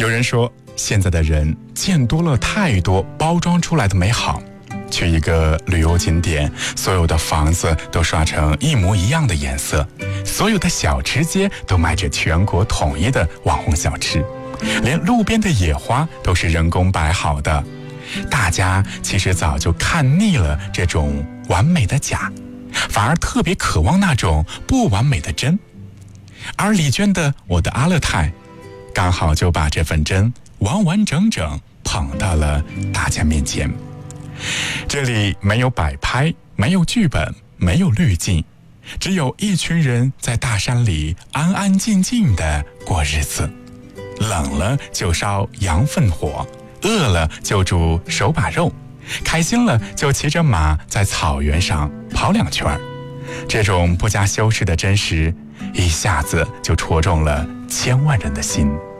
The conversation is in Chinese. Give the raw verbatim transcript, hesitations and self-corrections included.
有人说，现在的人见多了太多包装出来的美好。去一个旅游景点，所有的房子都刷成一模一样的颜色，所有的小吃街都卖着全国统一的网红小吃，连路边的野花都是人工摆好的。大家其实早就看腻了这种完美的假，反而特别渴望那种不完美的真。而李娟的《我的阿勒泰》刚好就把这份真完完整整捧到了大家面前。这里没有摆拍，没有剧本，没有滤镜，只有一群人在大山里安安静静地过日子。冷了就烧羊粪火，饿了就煮手把肉，开心了就骑着马在草原上跑两圈。这种不加修饰的真实，一下子就戳中了千万人的心。